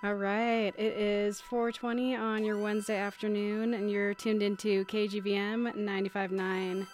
All right, it is 4:20 on your Wednesday afternoon, and you're tuned into KGVM 95.9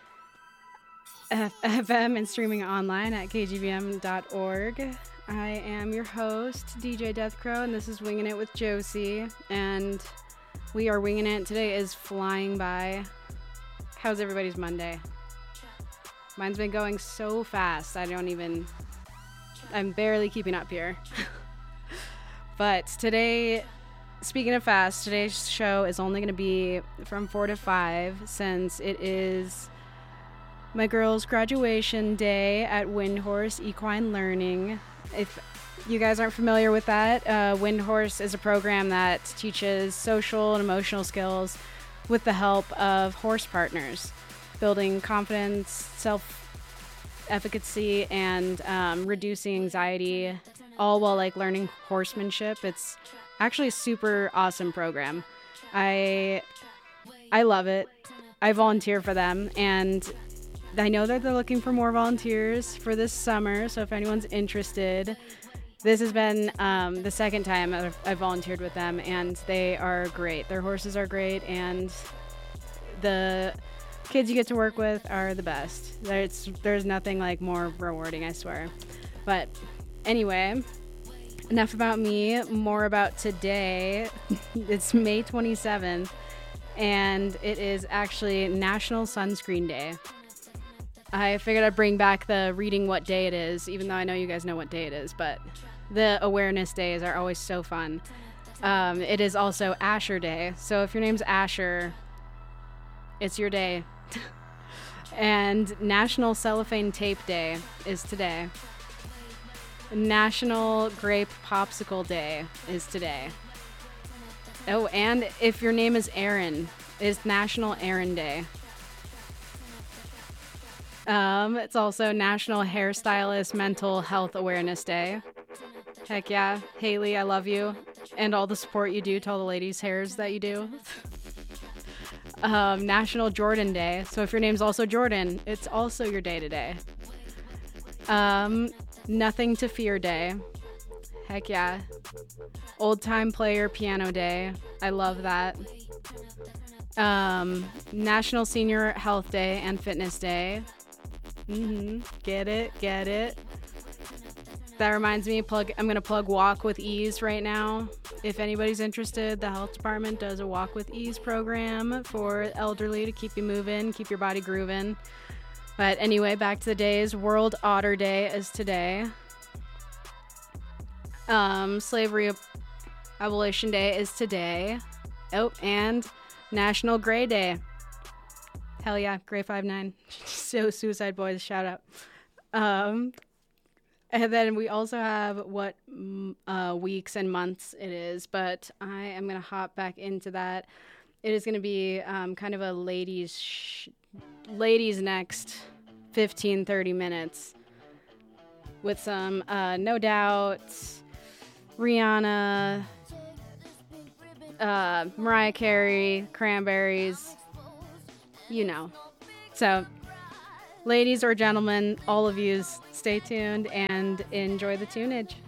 FM and streaming online at kgvm.org. I am your host, DJ Deathcrow, and this is Winging It with Josie, and we are winging it. Today is flying by. How's everybody's Monday? Mine's been going so fast, I'm barely keeping up here. But today, speaking of fast, today's show is only going to be from 4 to 5 since it is my girl's graduation day at Windhorse Equine Learning. If you guys aren't familiar with that, Windhorse is a program that teaches social and emotional skills with the help of horse partners, building confidence, self-efficacy, and reducing anxiety, all while learning horsemanship. It's actually a super awesome program. I love it. I volunteer for them, and I know that they're looking for more volunteers for this summer, so if anyone's interested, this has been the second time I've volunteered with them, and they are great. Their horses are great, and the kids you get to work with are the best. There's nothing more rewarding, I swear. But anyway, enough about me, more about today. It's May 27th, and it is actually National Sunscreen Day. I figured I'd bring back the reading what day it is, even though I know you guys know what day it is, but the awareness days are always so fun. It is also Asher Day, so if your name's Asher, it's your day. And National Cellophane Tape Day is today. National Grape Popsicle Day is today. Oh, and if your name is Aaron, it's National Aaron Day. It's also National Hairstylist Mental Health Awareness Day. Heck yeah. Haley, I love you. And all the support you do to all the ladies' hairs that you do. National Jordan Day. So if your name's also Jordan, it's also your day today. Nothing to Fear Day. Heck yeah. Old Time Player Piano Day. I love that. National Senior Health Day and Fitness Day. Get it. That reminds me, I'm going to plug Walk with Ease right now. If anybody's interested, the health department does a Walk with Ease program for elderly to keep you moving, keep your body grooving. But anyway, back to the days. World Otter Day is today. Slavery Abolition Day is today. Oh, and National Gray Day. Hell yeah, Gray 5'9". So Suicide Boys, shout out. And then we also have what weeks and months it is, but I am going to hop back into that. It is going to be kind of a ladies next 15-30 minutes with some No Doubt, Rihanna, Mariah Carey, Cranberries, you know. So ladies or gentlemen, all of you, stay tuned and enjoy the tunage.